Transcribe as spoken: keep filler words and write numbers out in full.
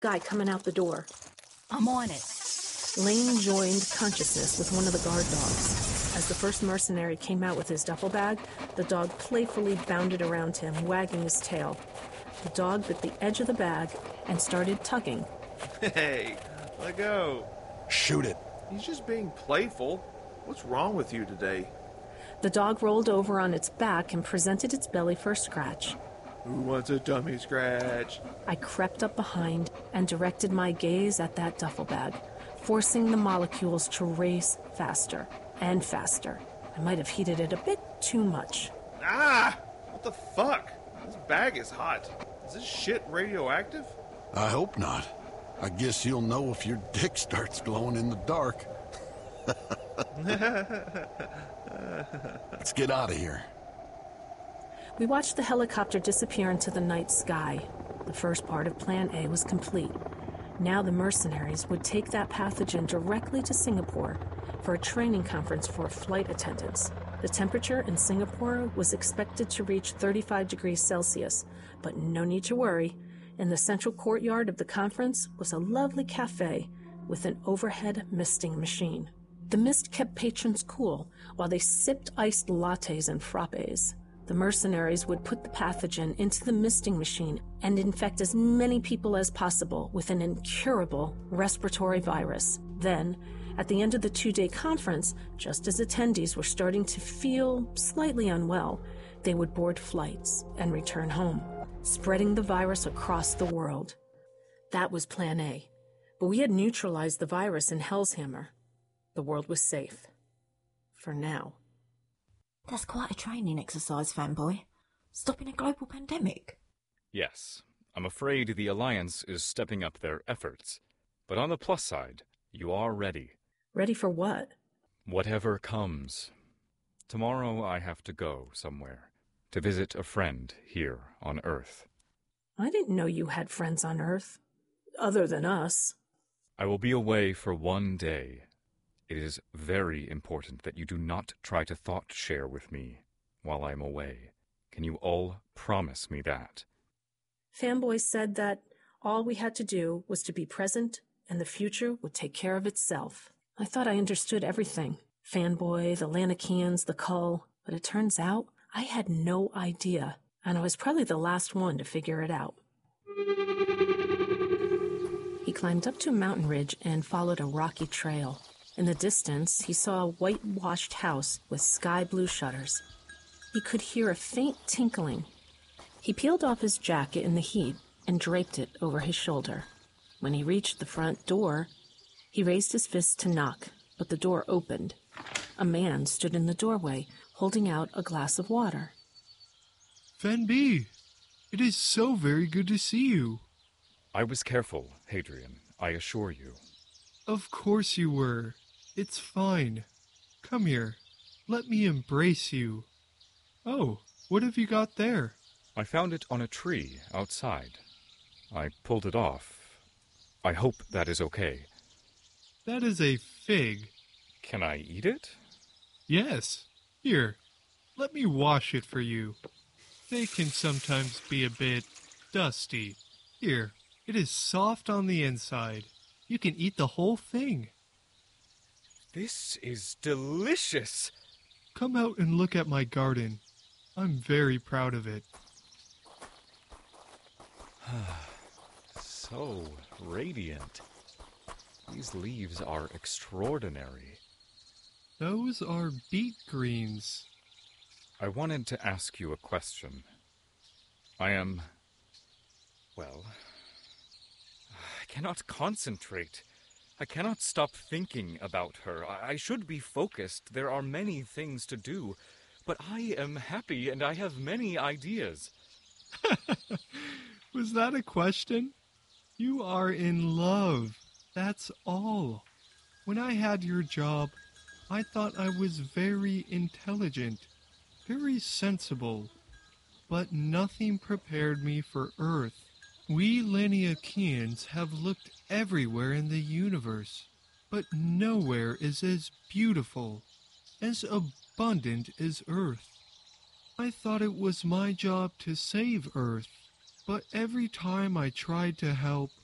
Guy coming out the door. I'm on it. Lane joined consciousness with one of the guard dogs. As the first mercenary came out with his duffel bag, the dog playfully bounded around him, wagging his tail. The dog bit the edge of the bag and started tugging. Hey, let go. Shoot it. He's just being playful. What's wrong with you today? The dog rolled over on its back and presented its belly for a scratch. Who wants a tummy scratch? I crept up behind and directed my gaze at that duffel bag, forcing the molecules to race faster and faster. I might have heated it a bit too much. Ah! What the fuck? This bag is hot. Is this shit radioactive? I hope not. I guess you'll know if your dick starts glowing in the dark. Let's get out of here. We watched the helicopter disappear into the night sky. The first part of Plan A was complete. Now the mercenaries would take that pathogen directly to Singapore for a training conference for flight attendants. The temperature in Singapore was expected to reach thirty-five degrees Celsius, but no need to worry. In the central courtyard of the conference was a lovely cafe with an overhead misting machine. The mist kept patrons cool while they sipped iced lattes and frappes. The mercenaries would put the pathogen into the misting machine and infect as many people as possible with an incurable respiratory virus. Then, at the end of the two-day conference, just as attendees were starting to feel slightly unwell, they would board flights and return home, spreading the virus across the world. That was Plan A. But we had neutralized the virus in Hellshammer. The world was safe. For now. That's quite a training exercise, fanboy. Stopping a global pandemic. Yes, I'm afraid the Alliance is stepping up their efforts. But on the plus side, you are ready. Ready for what? Whatever comes. Tomorrow I have to go somewhere, to visit a friend here on Earth. I didn't know you had friends on Earth, other than us. I will be away for one day. It is very important that you do not try to thought share with me while I'm away. Can you all promise me that? Fanboy said that all we had to do was to be present and the future would take care of itself. I thought I understood everything. Fanboy, the Lanakians, the Cull. But it turns out I had no idea, and I was probably the last one to figure it out. He climbed up to a mountain ridge and followed a rocky trail. In the distance, he saw a whitewashed house with sky blue shutters. He could hear a faint tinkling. He peeled off his jacket in the heat and draped it over his shoulder. When he reached the front door, he raised his fist to knock, but the door opened. A man stood in the doorway, holding out a glass of water. Fan B, it is so very good to see you. I was careful, Hadrian, I assure you. Of course you were. It's fine. Come here. Let me embrace you. Oh, what have you got there? I found it on a tree outside. I pulled it off. I hope that is okay. That is a fig. Can I eat it? Yes. Here, let me wash it for you. They can sometimes be a bit dusty. Here, it is soft on the inside. You can eat the whole thing. This is delicious. Come out and look at my garden. I'm very proud of it. So radiant. These leaves are extraordinary. Those are beet greens. I wanted to ask you a question. I am... well... I cannot concentrate. I cannot stop thinking about her. I, I should be focused. There are many things to do. But I am happy and I have many ideas. Was that a question? You are in love. That's all. When I had your job, I thought I was very intelligent, very sensible. But nothing prepared me for Earth. We Laniakians have looked everywhere in the universe, but nowhere is as beautiful, as abundant as Earth. I thought it was my job to save Earth, but every time I tried to help,